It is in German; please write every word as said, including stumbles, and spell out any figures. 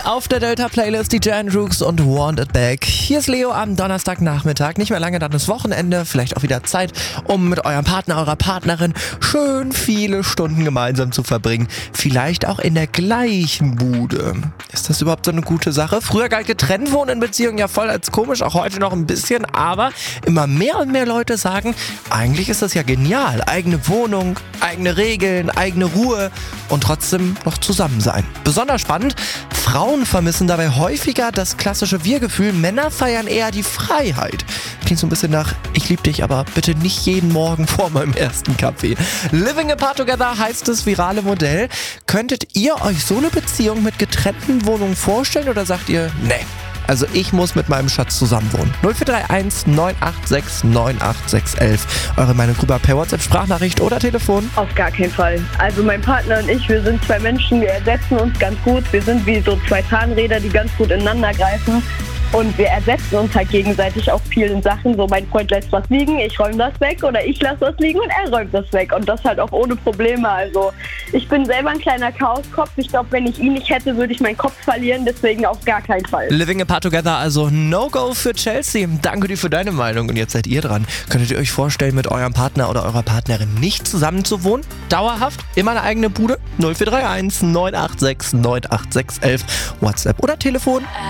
Auf der Delta-Playlist die Jan Rooks und Want It Back. Hier ist Leo am Donnerstagnachmittag. Nicht mehr lange, dann ist Wochenende. Vielleicht auch wieder Zeit, um mit eurem Partner, eurer Partnerin schön viele Stunden gemeinsam zu verbringen. Vielleicht auch in der gleichen Bude. Ist das überhaupt so eine gute Sache? Früher galt getrennt wohnen in Beziehungen ja voll als komisch, auch heute noch ein bisschen. Aber immer mehr und mehr Leute sagen, eigentlich ist das ja genial. Eigene Wohnung, eigene Regeln, eigene Ruhe und trotzdem noch zusammen sein. Besonders spannend, Frauen vermissen dabei häufiger das klassische Wir-Gefühl, Männer feiern eher die Freiheit. Klingt so ein bisschen nach, ich lieb dich, aber bitte nicht jeden Morgen vor meinem ersten Kaffee. Living apart together heißt das virale Modell. Könntet ihr euch so eine Beziehung mit getrennten Wohnungen vorstellen oder sagt ihr, nee? Also ich muss mit meinem Schatz zusammenwohnen. null vier drei eins neun acht sechs neun acht sechs eins eins. Eure Meinung rüber per WhatsApp, Sprachnachricht oder Telefon? Auf gar keinen Fall. Also mein Partner und ich, wir sind zwei Menschen, wir ersetzen uns ganz gut. Wir sind wie so zwei Zahnräder, die ganz gut ineinander greifen. Und wir ersetzen uns halt gegenseitig auf vielen Sachen. So, mein Freund lässt was liegen, ich räume das weg oder ich lasse was liegen und er räumt das weg. Und das halt auch ohne Probleme. Also ich bin selber ein kleiner Chaoskopf. Ich glaube, wenn ich ihn nicht hätte, würde ich meinen Kopf verlieren. Deswegen auf gar keinen Fall. Living apart together, also No-Go für Chelsea. Danke dir für deine Meinung. Und jetzt seid ihr dran. Könntet ihr euch vorstellen, mit eurem Partner oder eurer Partnerin nicht zusammen zu wohnen? Dauerhaft? Immer eine eigene Bude? null vier drei eins neun acht sechs neun acht sechs eins eins. WhatsApp oder Telefon?